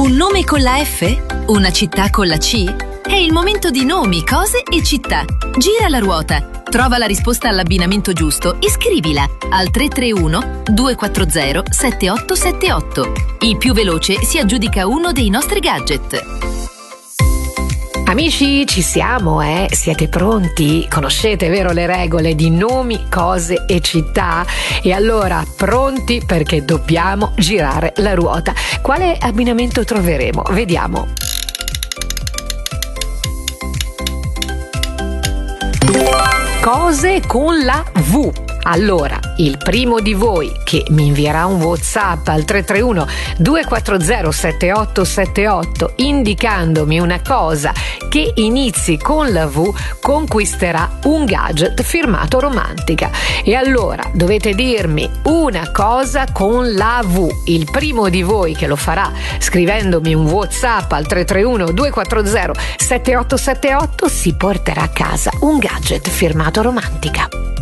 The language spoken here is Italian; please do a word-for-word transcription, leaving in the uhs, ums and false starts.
Un nome con la F? Una città con la C? È il momento di nomi, cose e città. Gira la ruota. Trova la risposta all'abbinamento giusto e scrivila al tre tre uno due quattro zero sette otto sette otto. Il più veloce si aggiudica uno dei nostri gadget. Amici, ci siamo, eh? Siete pronti? Conoscete, vero, le regole di nomi, cose e città? E allora, pronti perché dobbiamo girare la ruota. Quale abbinamento troveremo? Vediamo. Cose con la V. Allora, il primo di voi che mi invierà un WhatsApp al tre tre uno due quattro zero sette otto sette otto indicandomi una cosa che inizi con la V conquisterà un gadget firmato Romantica. E allora dovete dirmi una cosa con la V. Il primo di voi che lo farà scrivendomi un WhatsApp al tre tre uno due quattro zero sette otto sette otto si porterà a casa un gadget firmato Romantica.